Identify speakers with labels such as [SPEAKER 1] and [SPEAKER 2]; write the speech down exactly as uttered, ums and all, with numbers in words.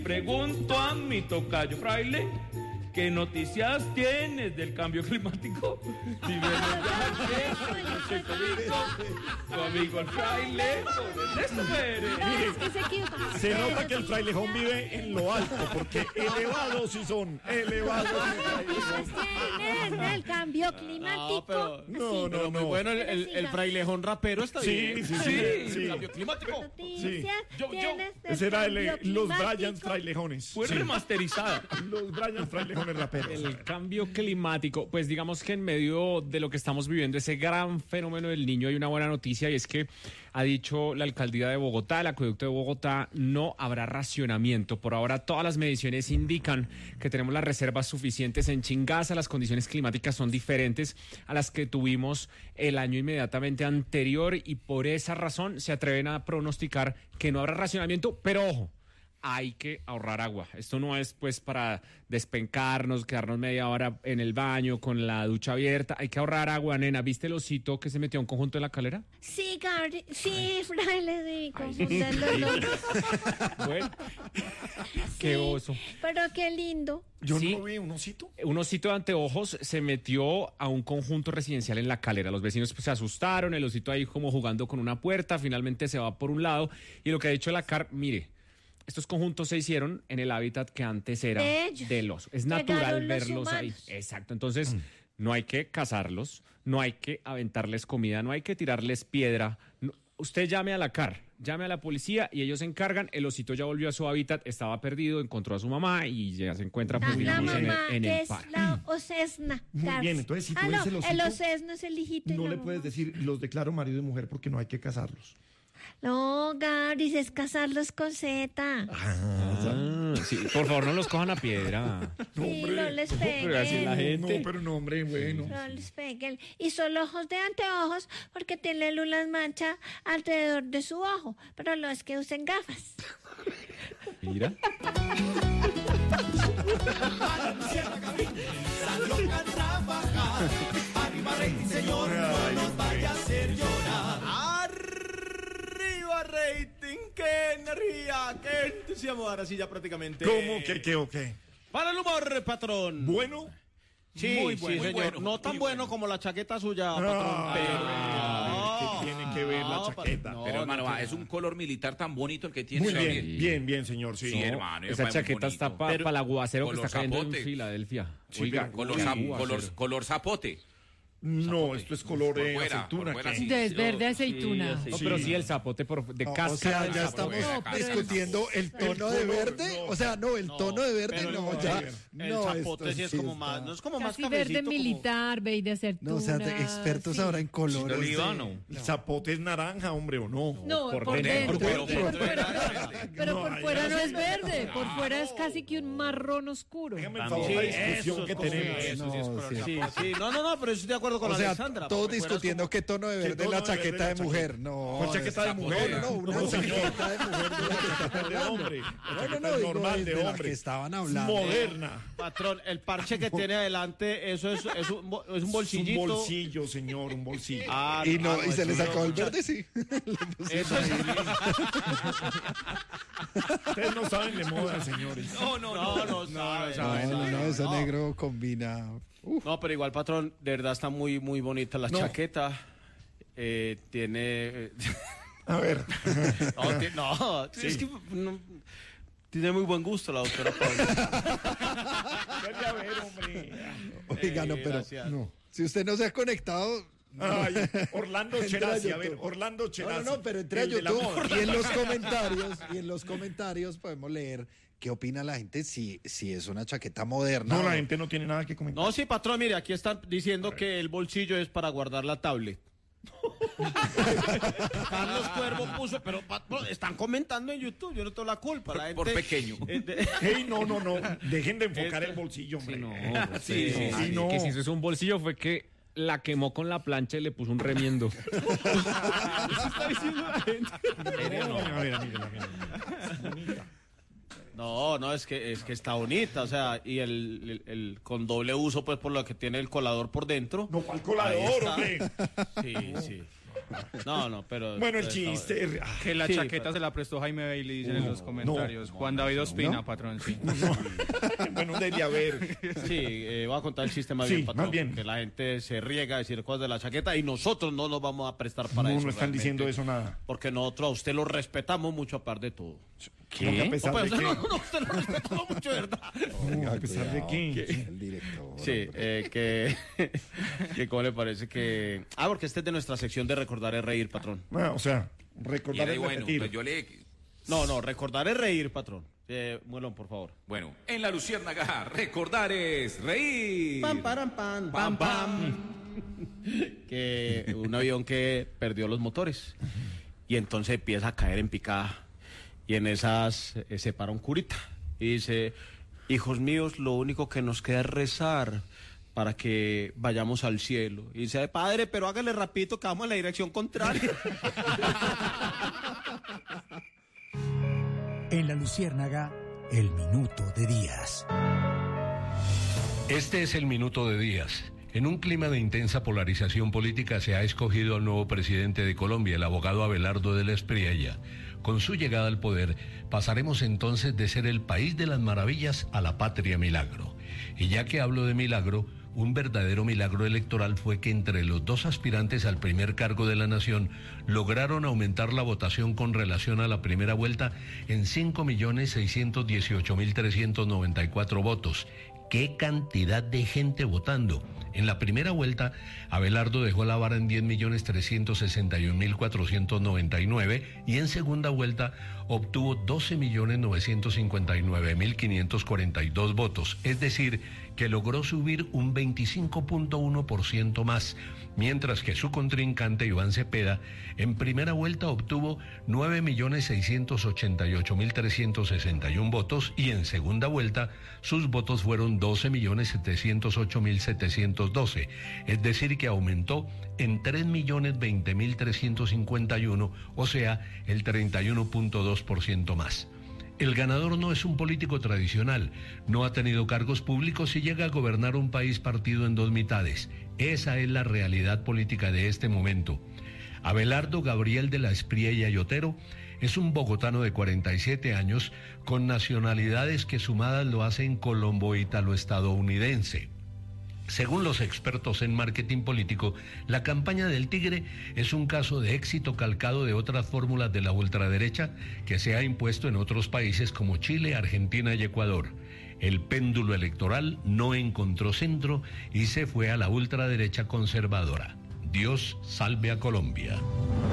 [SPEAKER 1] Pregunto a mi tocayo fraile, ¿qué noticias tienes del cambio climático? Si vienes de Marqués, tu amigo el fraile, Ernesto Pérez.
[SPEAKER 2] Se nota que el frailejón vive en lo alto, porque elevados sí son, elevados.
[SPEAKER 3] ¿Tienes del cambio climático?
[SPEAKER 4] No, pero,
[SPEAKER 2] no, no,
[SPEAKER 4] muy
[SPEAKER 2] no.
[SPEAKER 4] bueno, el, el, el frailejón rapero está
[SPEAKER 2] Sí,
[SPEAKER 4] bien.
[SPEAKER 2] sí, sí,
[SPEAKER 1] Sí,
[SPEAKER 2] sí.
[SPEAKER 4] Cambio climático.
[SPEAKER 3] Noticias
[SPEAKER 1] Yo- yo-
[SPEAKER 3] tienes del
[SPEAKER 2] Ese era el,
[SPEAKER 3] cambio
[SPEAKER 2] los
[SPEAKER 3] climático.
[SPEAKER 2] Bryans frailejones.
[SPEAKER 1] Fue
[SPEAKER 2] Sí.
[SPEAKER 1] remasterizada.
[SPEAKER 2] Los Bryans frailejones raperos.
[SPEAKER 5] El cambio climático, pues digamos que en medio de lo que estamos viviendo, ese gran fenómeno del Niño, hay una buena noticia y es que ha dicho la alcaldía de Bogotá, el acueducto de Bogotá, no habrá racionamiento. Por ahora todas las mediciones indican que tenemos las reservas suficientes en Chingaza, las condiciones climáticas son diferentes a las que tuvimos el año inmediatamente anterior y por esa razón se atreven a pronosticar que no habrá racionamiento, pero ojo, hay que ahorrar agua. Esto no es pues para despencarnos, quedarnos media hora en el baño con la ducha abierta. Hay que ahorrar agua, nena. ¿Viste el osito que se metió a un conjunto de la calera?
[SPEAKER 3] Sí, Gabri, sí, fraile, sí, confunden los nombres.
[SPEAKER 5] Bueno, qué
[SPEAKER 3] Sí,
[SPEAKER 5] oso.
[SPEAKER 3] Pero qué lindo.
[SPEAKER 2] Yo
[SPEAKER 5] Sí.
[SPEAKER 2] no vi un osito.
[SPEAKER 5] Un osito de anteojos se metió a un conjunto residencial en la calera. Los vecinos pues, se asustaron, el osito ahí como jugando con una puerta, finalmente se va por un lado. Y lo que ha dicho la C A R, mire, estos conjuntos se hicieron en el hábitat que antes era
[SPEAKER 3] De ellos.
[SPEAKER 5] del oso. Es
[SPEAKER 3] Llegaron
[SPEAKER 5] natural
[SPEAKER 3] los
[SPEAKER 5] verlos ahí.
[SPEAKER 3] humanos.
[SPEAKER 5] Exacto. Entonces, no hay que cazarlos, no hay que aventarles comida, no hay que tirarles piedra. No- usted llame a la C A R, llame a la policía y ellos se encargan. El osito ya volvió a su hábitat, estaba perdido, encontró a su mamá y ya se encuentra
[SPEAKER 3] La,
[SPEAKER 5] pues,
[SPEAKER 3] la
[SPEAKER 5] digamos, en el,
[SPEAKER 3] mamá,
[SPEAKER 5] en
[SPEAKER 3] que
[SPEAKER 5] el
[SPEAKER 3] es
[SPEAKER 5] parque.
[SPEAKER 3] la osesna.
[SPEAKER 2] Muy
[SPEAKER 3] Carlos.
[SPEAKER 2] bien, entonces, si tú
[SPEAKER 3] ah,
[SPEAKER 2] ves
[SPEAKER 3] no,
[SPEAKER 2] el osito,
[SPEAKER 3] el osesno es el hijito. y
[SPEAKER 2] No
[SPEAKER 3] la
[SPEAKER 2] le
[SPEAKER 3] mamá.
[SPEAKER 2] puedes decir, los declaro marido y mujer porque no hay que casarlos.
[SPEAKER 3] No, Gabri, es casarlos con Z.
[SPEAKER 5] Ah, sí, por favor, no los cojan a piedra.
[SPEAKER 3] Sí, no les
[SPEAKER 5] pero así
[SPEAKER 3] peguen.
[SPEAKER 5] la gente.
[SPEAKER 2] No, pero no, hombre, bueno.
[SPEAKER 3] No les peguen. Y son ojos de anteojos porque tiene unas manchas alrededor de su ojo. Pero no es que usen gafas.
[SPEAKER 5] Mira.
[SPEAKER 6] Arriba rating, señor, no nos vaya a hacer llorar.
[SPEAKER 4] Arriba rating, qué energía, qué entusiasmo. Ahora sí ya prácticamente.
[SPEAKER 2] ¿Cómo que qué o qué?
[SPEAKER 4] Para el humor, patrón.
[SPEAKER 2] Bueno.
[SPEAKER 4] Sí,
[SPEAKER 1] Muy
[SPEAKER 4] sí,
[SPEAKER 1] bueno, muy
[SPEAKER 4] señor.
[SPEAKER 1] bueno,
[SPEAKER 4] no tan
[SPEAKER 1] muy
[SPEAKER 4] bueno,
[SPEAKER 1] bueno.
[SPEAKER 4] como la chaqueta suya,
[SPEAKER 2] Ah,
[SPEAKER 4] patrón. Pero.
[SPEAKER 2] ¿qué tiene que ver la
[SPEAKER 4] No,
[SPEAKER 2] chaqueta?
[SPEAKER 4] no,
[SPEAKER 7] Pero
[SPEAKER 4] no,
[SPEAKER 7] hermano,
[SPEAKER 4] no,
[SPEAKER 7] va, es un color militar tan bonito el que tiene.
[SPEAKER 2] Muy
[SPEAKER 7] ¿sabe?
[SPEAKER 2] bien, bien, bien, señor, sí.
[SPEAKER 7] Sí, hermano.
[SPEAKER 5] Esa
[SPEAKER 7] es muy
[SPEAKER 5] chaqueta
[SPEAKER 7] bonito.
[SPEAKER 5] está para
[SPEAKER 4] Pero-
[SPEAKER 5] el aguacero que
[SPEAKER 7] color
[SPEAKER 5] está cayendo
[SPEAKER 7] zapote.
[SPEAKER 5] en Filadelfia.
[SPEAKER 7] Sí,
[SPEAKER 5] Oiga,
[SPEAKER 7] pero color,
[SPEAKER 5] qué
[SPEAKER 7] zap-
[SPEAKER 5] aguacero.
[SPEAKER 7] color, color zapote.
[SPEAKER 2] No, esto es color
[SPEAKER 7] Por
[SPEAKER 2] de
[SPEAKER 7] fuera,
[SPEAKER 2] aceituna.
[SPEAKER 7] por fuera,
[SPEAKER 2] ¿qué?
[SPEAKER 7] sí.
[SPEAKER 8] Es verde aceituna.
[SPEAKER 5] No, pero sí el zapote por, de
[SPEAKER 9] No,
[SPEAKER 5] cáscara.
[SPEAKER 9] o sea,
[SPEAKER 5] del
[SPEAKER 9] ya
[SPEAKER 5] zapote.
[SPEAKER 9] estamos
[SPEAKER 7] No, pero
[SPEAKER 9] discutiendo el tono de
[SPEAKER 2] color,
[SPEAKER 9] verde.
[SPEAKER 2] no.
[SPEAKER 9] O sea, no, el
[SPEAKER 4] No,
[SPEAKER 9] tono de verde
[SPEAKER 4] pero
[SPEAKER 9] no,
[SPEAKER 4] el-
[SPEAKER 9] ya.
[SPEAKER 4] El
[SPEAKER 9] no,
[SPEAKER 4] zapote
[SPEAKER 9] esto
[SPEAKER 4] sí es
[SPEAKER 9] sí
[SPEAKER 4] como
[SPEAKER 9] está-
[SPEAKER 4] más, no es como más
[SPEAKER 8] Casi
[SPEAKER 4] cafecito.
[SPEAKER 8] verde
[SPEAKER 4] como-
[SPEAKER 8] militar, beige aceituna.
[SPEAKER 9] No, o sea, de expertos
[SPEAKER 8] sí.
[SPEAKER 9] ahora en colores. de-
[SPEAKER 1] Líbano.
[SPEAKER 2] ¿El zapote es naranja, hombre, o no?
[SPEAKER 8] No,
[SPEAKER 5] por
[SPEAKER 8] por,
[SPEAKER 5] dentro.
[SPEAKER 8] dentro.
[SPEAKER 7] Pero
[SPEAKER 8] Pero,
[SPEAKER 7] por fuera-
[SPEAKER 8] pero
[SPEAKER 2] No,
[SPEAKER 8] por
[SPEAKER 2] ay,
[SPEAKER 8] fuera
[SPEAKER 2] no
[SPEAKER 8] no
[SPEAKER 2] sé.
[SPEAKER 8] es verde. Por fuera es casi que un marrón oscuro.
[SPEAKER 2] Déjame el
[SPEAKER 1] También.
[SPEAKER 2] favor la
[SPEAKER 4] Sí,
[SPEAKER 2] discusión
[SPEAKER 4] eso
[SPEAKER 2] que
[SPEAKER 4] es como-
[SPEAKER 2] tenemos.
[SPEAKER 4] eso sí es
[SPEAKER 9] No,
[SPEAKER 4] color
[SPEAKER 9] sí.
[SPEAKER 4] zapote. Sí, no, no, no, pero yo estoy de acuerdo con
[SPEAKER 9] O sea,
[SPEAKER 4] Alexandra.
[SPEAKER 9] todos
[SPEAKER 4] por fuera es
[SPEAKER 9] discutiendo
[SPEAKER 4] como-
[SPEAKER 9] qué tono de verde es
[SPEAKER 2] tono
[SPEAKER 9] la
[SPEAKER 2] de verde
[SPEAKER 9] chaqueta
[SPEAKER 2] la
[SPEAKER 9] de
[SPEAKER 2] chaqueta?
[SPEAKER 9] mujer. No.
[SPEAKER 2] ¿Cuál chaqueta de
[SPEAKER 9] es-
[SPEAKER 2] mujer?
[SPEAKER 9] No, no, no, una
[SPEAKER 2] No, señor.
[SPEAKER 9] chaqueta de mujer de la que está
[SPEAKER 2] de
[SPEAKER 9] hablando.
[SPEAKER 2] hombre.
[SPEAKER 9] No, no,
[SPEAKER 2] Chaqueta
[SPEAKER 9] no, digo,
[SPEAKER 2] normal
[SPEAKER 9] de
[SPEAKER 2] de
[SPEAKER 9] la
[SPEAKER 2] hombre.
[SPEAKER 9] que estaban hablando.
[SPEAKER 2] Moderna.
[SPEAKER 4] Patrón, el parche que tiene adelante, eso es, es, un, bo- es un
[SPEAKER 2] Es un
[SPEAKER 4] bolsillito.
[SPEAKER 2] bolsillo, señor, un bolsillo.
[SPEAKER 4] Ah,
[SPEAKER 9] Y no,
[SPEAKER 4] ah,
[SPEAKER 9] y se le
[SPEAKER 4] eso
[SPEAKER 9] sacó el
[SPEAKER 4] no.
[SPEAKER 9] verde, sí.
[SPEAKER 4] Eso es.
[SPEAKER 2] Ustedes no saben de moda, señores.
[SPEAKER 1] No, no,
[SPEAKER 4] No,
[SPEAKER 1] no.
[SPEAKER 4] no, sabe,
[SPEAKER 9] No,
[SPEAKER 4] sabe,
[SPEAKER 9] no,
[SPEAKER 4] sabe.
[SPEAKER 9] no, ese
[SPEAKER 4] No.
[SPEAKER 9] negro combina. Uf.
[SPEAKER 4] No, pero igual, patrón, de verdad está muy, muy bonita la
[SPEAKER 2] No.
[SPEAKER 4] chaqueta. Eh, tiene.
[SPEAKER 2] A ver.
[SPEAKER 4] No, ti- no, es que no, tiene muy buen gusto la doctora Paula.
[SPEAKER 2] Vete a ver, hombre.
[SPEAKER 9] Oiga, no,
[SPEAKER 4] Eh,
[SPEAKER 9] pero
[SPEAKER 4] gracias.
[SPEAKER 9] no. Si usted no se ha conectado.
[SPEAKER 2] Ay, Orlando
[SPEAKER 9] Entra a
[SPEAKER 2] Cherasi, a ver,
[SPEAKER 9] YouTube.
[SPEAKER 2] Orlando
[SPEAKER 9] No,
[SPEAKER 2] Cherasi.
[SPEAKER 9] no, no, pero entra a
[SPEAKER 2] el de la
[SPEAKER 9] YouTube
[SPEAKER 2] moda.
[SPEAKER 9] y en los comentarios, y en los comentarios podemos leer qué opina la gente si, si es una chaqueta moderna.
[SPEAKER 2] No,
[SPEAKER 9] o
[SPEAKER 2] la gente no tiene nada que comentar.
[SPEAKER 4] No, sí, patrón, mire, aquí están diciendo que el bolsillo es para guardar la tablet. Carlos Cuervo puso, pero patrón, están comentando en YouTube, yo no tengo la culpa. La
[SPEAKER 7] Por- por
[SPEAKER 4] gente-
[SPEAKER 7] pequeño.
[SPEAKER 4] Eh, de-
[SPEAKER 2] Hey, no, no, no. Dejen de enfocar
[SPEAKER 4] Este-
[SPEAKER 2] el bolsillo, hombre.
[SPEAKER 5] Sí, no, pues,
[SPEAKER 2] sí, sí,
[SPEAKER 5] no,
[SPEAKER 2] sí, no.
[SPEAKER 5] Que si eso es un bolsillo fue que la quemó con la plancha y le puso un remiendo. Eso está diciendo la gente.
[SPEAKER 2] No, a ver, mírala, mírala. Bonita.
[SPEAKER 4] No, no, es que es que está bonita, o sea, y el, el, el con doble uso, pues por lo que tiene el colador por dentro.
[SPEAKER 2] No, ¿cuál
[SPEAKER 4] Ahí
[SPEAKER 2] colador,
[SPEAKER 4] está.
[SPEAKER 2] hombre?
[SPEAKER 4] Sí, sí. No, no, pero...
[SPEAKER 2] Bueno, el
[SPEAKER 4] pero-
[SPEAKER 2] chiste. ah,
[SPEAKER 10] Que la
[SPEAKER 4] Sí,
[SPEAKER 10] chaqueta
[SPEAKER 4] pero-
[SPEAKER 10] se la prestó Jaime Bailey, dicen en
[SPEAKER 2] No,
[SPEAKER 10] los comentarios. Juan David Ospina, patrón, sí.
[SPEAKER 2] Bueno, debe haber.
[SPEAKER 4] Sí, eh, voy a contar el chiste más
[SPEAKER 2] Sí,
[SPEAKER 4] bien, patrón.
[SPEAKER 2] más bien.
[SPEAKER 4] Que la gente se riega a decir cosas de la chaqueta y nosotros no nos vamos a prestar para
[SPEAKER 2] No,
[SPEAKER 4] eso.
[SPEAKER 2] no están
[SPEAKER 4] realmente,
[SPEAKER 2] diciendo eso nada.
[SPEAKER 4] Porque nosotros a usted lo respetamos mucho a par de todo.
[SPEAKER 2] ¿Cómo que a pesar
[SPEAKER 4] No,
[SPEAKER 2] de
[SPEAKER 4] pues,
[SPEAKER 2] qué?
[SPEAKER 4] no, no, usted lo respetamos mucho, de ¿verdad?
[SPEAKER 2] No, a pesar de
[SPEAKER 9] Cuidado,
[SPEAKER 2] qué.
[SPEAKER 9] El director.
[SPEAKER 4] Sí, eh, que, que cómo le parece que... Ah, porque este es de nuestra sección de recordar es reír, patrón.
[SPEAKER 2] Ah, o sea,
[SPEAKER 7] Y
[SPEAKER 2] recordar
[SPEAKER 7] era
[SPEAKER 2] es
[SPEAKER 7] bueno,
[SPEAKER 2] repetir.
[SPEAKER 7] pues yo le...
[SPEAKER 4] No, no, recordar es reír, patrón. Eh, Muelón, por favor.
[SPEAKER 7] Bueno, en la Luciérnaga, recordar es reír.
[SPEAKER 4] Pam, param, pam, pam, pam. Que un avión que perdió los motores y entonces empieza a caer en picada y en esas eh, se para un curita y dice: hijos míos, lo único que nos queda es rezar para que vayamos al cielo. Y dice: padre, pero hágale rapidito que vamos en la dirección contraria.
[SPEAKER 11] En la Luciérnaga, el minuto de Díaz.
[SPEAKER 12] Este es el minuto de Díaz. En un clima de intensa polarización política se ha escogido al nuevo presidente de Colombia, el abogado Abelardo de la Espriella. Con su llegada al poder, pasaremos entonces de ser el país de las maravillas a la patria milagro. Y ya que hablo de milagro, un verdadero milagro electoral fue que entre los dos aspirantes al primer cargo de la nación lograron aumentar la votación con relación a la primera vuelta en cinco millones seiscientos dieciocho mil trescientos noventa y cuatro votos. ¡Qué cantidad de gente votando! En la primera vuelta, Abelardo dejó la vara en diez millones trescientos sesenta y un mil cuatrocientos noventa y nueve y en segunda vuelta obtuvo doce millones novecientos cincuenta y nueve mil quinientos cuarenta y dos votos, es decir, que logró subir un veinticinco punto uno por ciento más, mientras que su contrincante Iván Cepeda en primera vuelta obtuvo nueve millones seiscientos ochenta y ocho mil trescientos sesenta y un votos y en segunda vuelta sus votos fueron doce millones setecientos ocho mil setecientos doce, es decir que aumentó en tres millones veinte mil trescientos cincuenta y uno, o sea, el treinta y uno punto dos por ciento más. El ganador no es un político tradicional, no ha tenido cargos públicos y llega a gobernar un país partido en dos mitades. Esa es la realidad política de este momento. Abelardo Gabriel de la Espriella y Otero es un bogotano de cuarenta y siete años con nacionalidades que sumadas lo hacen colombo-ítalo-estadounidense. Según los expertos en marketing político, la campaña del Tigre es un caso de éxito calcado de otras fórmulas de la ultraderecha que se ha impuesto en otros países como Chile, Argentina y Ecuador. El péndulo electoral no encontró centro y se fue a la ultraderecha conservadora. Dios salve a Colombia.